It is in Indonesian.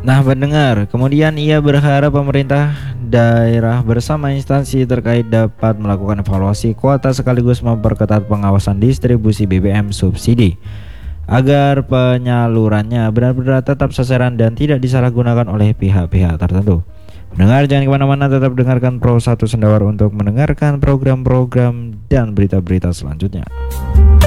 Nah, pendengar, kemudian ia berharap pemerintah daerah bersama instansi terkait dapat melakukan evaluasi kuota sekaligus memperketat pengawasan distribusi BBM subsidi agar penyalurannya benar-benar tetap sasaran dan tidak disalahgunakan oleh pihak-pihak tertentu. Pendengar, jangan kemana-mana, tetap dengarkan Pro 1 Sendawar untuk mendengarkan program-program dan berita-berita selanjutnya.